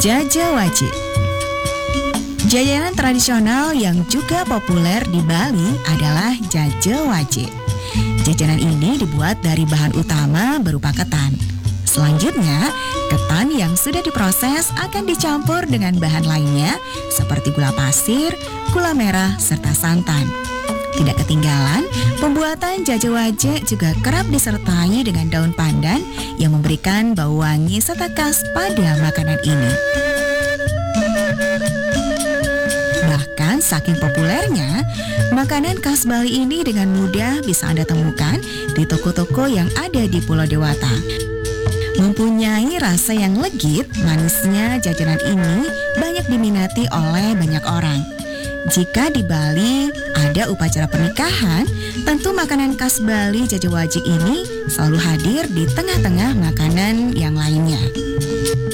Jajawaje. Jajanan tradisional yang juga populer di Bali adalah jajawaje. Jajanan ini dibuat dari bahan utama berupa ketan. Selanjutnya, ketan yang sudah diproses akan dicampur dengan bahan lainnya seperti gula pasir, gula merah, serta santan. Tidak ketinggalan, pembuatan jajawaje juga kerap disertai dengan daun pandan yang memberikan bau wangi serta khas pada makanan ini. Bahkan saking populernya, makanan khas Bali ini dengan mudah bisa Anda temukan di toko-toko yang ada di Pulau Dewata. Mempunyai rasa yang legit, manisnya jajanan ini banyak diminati oleh banyak orang. Jika di Bali ada upacara pernikahan, tentu makanan khas Bali jajawaje ini selalu hadir di tengah-tengah makanan yang lainnya.